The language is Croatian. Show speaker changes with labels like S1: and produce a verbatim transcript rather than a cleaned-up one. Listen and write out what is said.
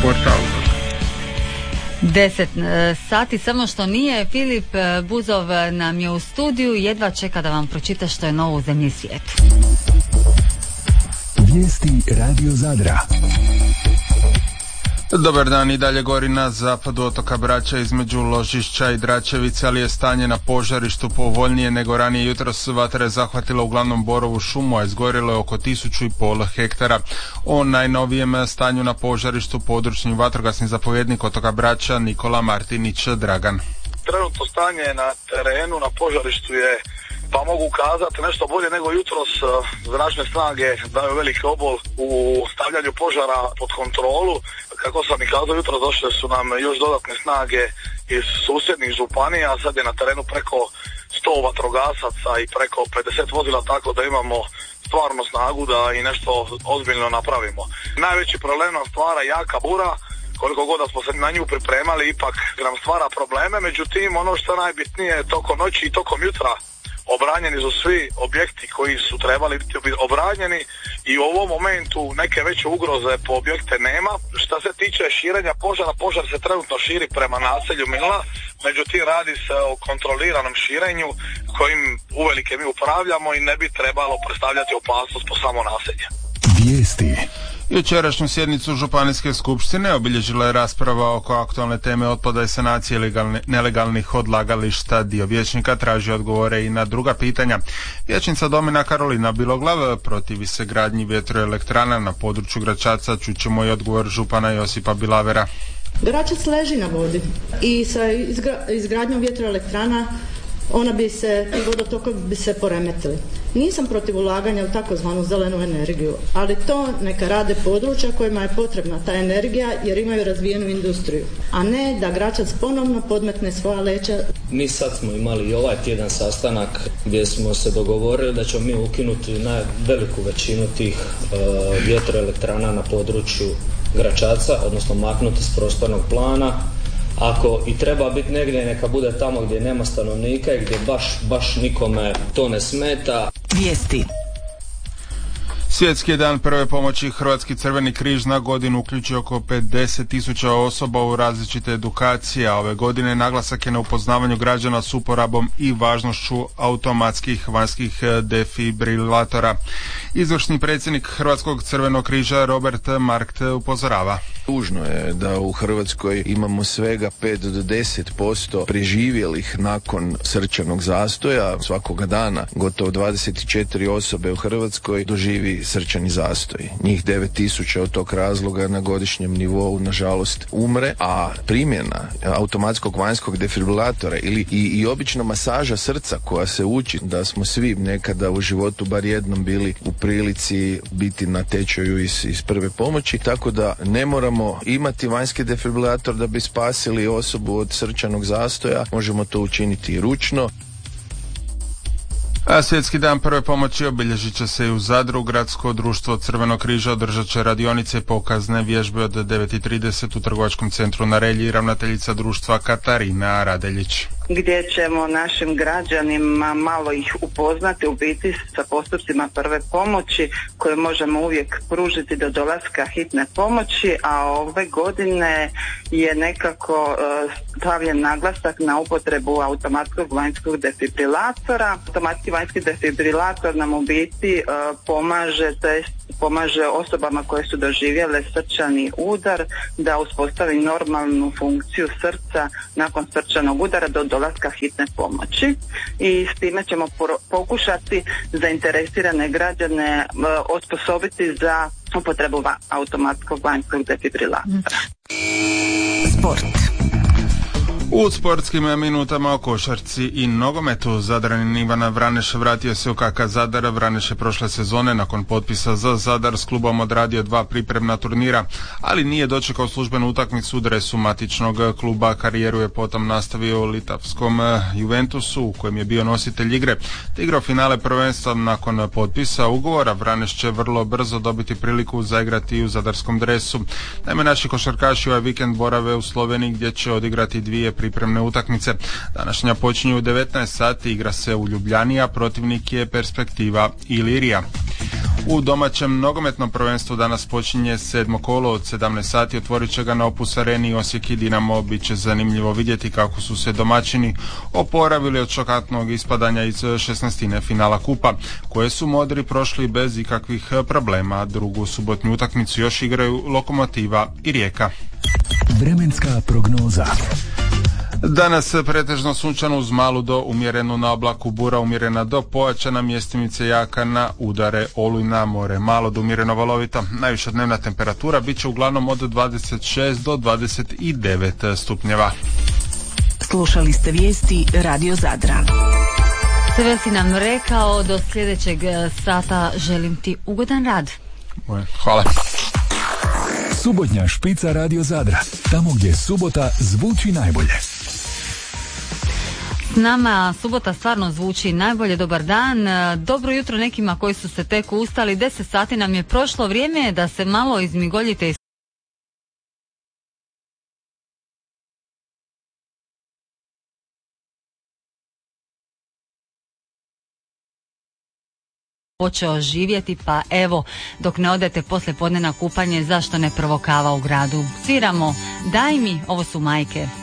S1: portal.
S2: Deset sati, samo što nije. Filip Buzov nam je u studiju, jedva čeka da vam pročita što je novo u zemlji i svijetu.
S3: Vijesti Radio Zadra.
S1: Dobar dan, i dalje gori na zapadu otoka Brača između Ložišća i Dračevice, ali je stanje na požarištu povoljnije nego ranije jutros. Vatra je zahvatila uglavnom borovu šumu, a izgorilo je oko tisuću i pol hektara. O najnovijem stanju na požarištu područni vatrogasni zapovjednik otoka Brača Nikola Martinić Dragan.
S4: Trenutno stanje na terenu na požarištu je, pa mogu kazati, nešto bolje nego jutros. Zračne snage daju veliki obol u stavljanju požara pod kontrolu. Kako sam i kazao, jutro došle su nam još dodatne snage iz susjednih županija. Sad je na terenu preko sto vatrogasaca i preko pedeset vozila, tako da imamo stvarno snagu da i nešto ozbiljno napravimo. Najveći problem nam stvara jaka bura. Koliko god da smo se na nju pripremali, ipak nam stvara probleme. Međutim, ono što je najbitnije, tokom noći i tokom jutra obranjeni su svi objekti koji su trebali biti obranjeni i u ovom momentu neke veće ugroze po objekte nema. Što se tiče širenja požara, požar se trenutno širi prema naselju Mila, međutim radi se o kontroliranom širenju kojim uvelike mi upravljamo i ne bi trebalo predstavljati opasnost po samo naselje.
S3: Vijesti.
S1: Jučerašnju sjednicu Županijske skupštine obilježila je rasprava oko aktualne teme otpada i sanacije legalne, nelegalnih odlagališta. Dio vijećnika traži odgovore i na druga pitanja. Vijećnica Domina Karolina Biloglav protivi se gradnji vjetroelektrana na području Gračaca. Čućemo i odgovor župana Josipa Bilavera.
S5: Gračac leži na vodi i sa izgra, izgradnjom vjetroelektrana ona bi se, ti vodotokovi bi se poremetili. Nisam protiv ulaganja u takozvanu zelenu energiju, ali to neka rade područja kojima je potrebna ta energija jer imaju razvijenu industriju, a ne da Gračac ponovno podmetne svoja leća.
S6: Mi sad smo imali i ovaj tjedan sastanak gdje smo se dogovorili da ćemo mi ukinuti na veliku većinu tih uh, vjetroelektrana na području Gračaca, odnosno maknuti s prostornog plana. Ako i treba biti negdje, neka bude tamo gdje nema stanovnika i gdje baš, baš nikome to ne smeta.
S2: Vijesti.
S1: Svjetski dan prve pomoći. Hrvatski Crveni križ na godinu uključio oko pedeset tisuća osoba u različite edukacije, a ove godine naglasak je na upoznavanju građana s uporabom i važnošću automatskih vanjskih defibrilatora. Izvršni predsjednik Hrvatskog Crvenog križa Robert Markt upozorava.
S7: Tužno je da u Hrvatskoj imamo svega pet do deset posto preživjelih nakon srčanog zastoja. Svakoga dana gotovo dvadeset četiri osobe u Hrvatskoj doživi srčani zastoj. Njih devet tisuća od tog razloga na godišnjem nivou nažalost umre, a primjena automatskog vanjskog defibrilatora ili i, i obična masaža srca koja se uči, da smo svi nekada u životu bar jednom bili u prilici biti na tečaju iz, iz prve pomoći, tako da ne moramo imati vanjski defibrilator da bi spasili osobu od srčanog zastoja, možemo to učiniti i ručno.
S1: A svjetski dan prve pomoći obilježit će se i u Zadru. Gradsko društvo Crvenog križa održat će radionice i pokazne vježbe od devet i trideset u trgovačkom centru na Relji. Ravnateljica društva Katarina Radeljić.
S8: Gdje ćemo našim građanima malo ih upoznati u biti sa postupcima prve pomoći koje možemo uvijek pružiti do dolaska hitne pomoći, a ove godine je nekako stavljen naglasak na upotrebu automatskog vanjskog defibrilatora. Automatski vanjski defibrilator nam u biti pomaže, tj. pomaže osobama koje su doživjele srčani udar da uspostavi normalnu funkciju srca nakon srčanog udara do dolaska hitne pomoći, i s time ćemo pokušati zainteresirane građane osposobiti za upotrebu automatskog vanjskog defibrilatora.
S2: Sport.
S1: U sportskim minutama o košarci i nogometu Zadranin Ivan Vraneš vratio se u K K Zadar. Vraneš je prošle sezone nakon potpisa za Zadar s klubom odradio dva pripremna turnira, ali nije dočekao službenu utakmicu u dresu matičnog kluba. Karijeru je potom nastavio u litavskom Juventusu u kojem je bio nositelj igre. Igrao finale prvenstva nakon potpisa ugovora. Vraneš će vrlo brzo dobiti priliku zaigrati u zadarskom dresu. Naime, naši košarkaši ovaj vikend borave u Sloveniji gdje će odigrati dvije pripremne utakmice. Današnja počinje u devetnaest sati, igra se u Ljubljani, a protivnik je Perspektiva Ilirija. U domaćem nogometnom prvenstvu danas počinje sedmo kolo od sedamnaest sati, otvorit će ga na Opus Areni Osijek i Dinamo. Biće zanimljivo vidjeti kako su se domaćini oporavili od šokantnog ispadanja iz šesnaestine finala kupa, koje su modri prošli bez ikakvih problema. Drugu subotnju utakmicu još igraju Lokomotiva i Rijeka.
S3: Vremenska prognoza.
S1: Danas pretežno sunčano uz malu do umjerenu na oblaku, bura umjerena do pojačana, mjestimice jaka na udare, olujna, more malo do umjereno valovita. Najviša dnevna temperatura bit će uglavnom od dvadeset šest do dvadeset devet stupnjeva.
S9: Slušali ste vijesti Radio Zadra.
S2: Sve si nam rekao, do sljedećeg sata želim ti ugodan rad.
S1: Hvala.
S3: Subotnja špica Radio Zadra, tamo gdje subota zvuči najbolje.
S2: S nama subota stvarno zvuči najbolje. Dobar dan, dobro jutro nekima koji su se tek ustali. Deset sati nam je prošlo, vrijeme je da se malo izmigoljite iz počeo živjeti, pa evo, dok ne odete poslije podne na kupanje, zašto ne prvo kava u gradu? Sviramo Daj mi, ovo su Majke.